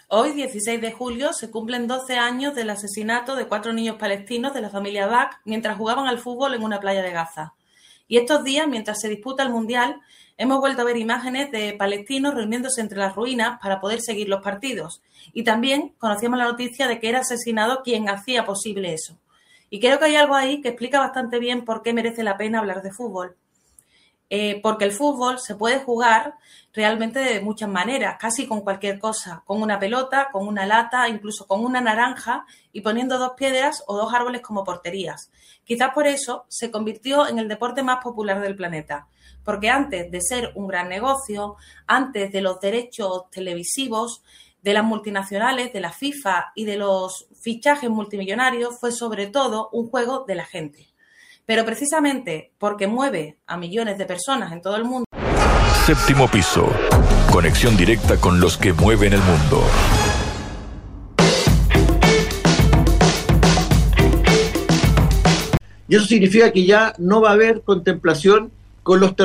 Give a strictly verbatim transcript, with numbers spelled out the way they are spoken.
Hoy, dieciséis de julio, se cumplen doce años del asesinato de cuatro niños palestinos de la familia Bak mientras jugaban al fútbol en una playa de Gaza. Y estos días, mientras se disputa el Mundial, hemos vuelto a ver imágenes de palestinos reuniéndose entre las ruinas para poder seguir los partidos. Y también conocíamos la noticia de que era asesinado quien hacía posible eso. Y creo que hay algo ahí que explica bastante bien por qué merece la pena hablar de fútbol. Eh, porque el fútbol se puede jugar realmente de muchas maneras, casi con cualquier cosa, con una pelota, con una lata, incluso con una naranja y poniendo dos piedras o dos árboles como porterías. Quizás por eso se convirtió en el deporte más popular del planeta, porque antes de ser un gran negocio, antes de los derechos televisivos, de las multinacionales, de la FIFA y de los fichajes multimillonarios, fue sobre todo un juego de la gente. Pero precisamente porque mueve a millones de personas en todo el mundo. Séptimo piso. Conexión directa con los que mueven el mundo. Y eso significa que ya no va a haber contemplación con los terrenos.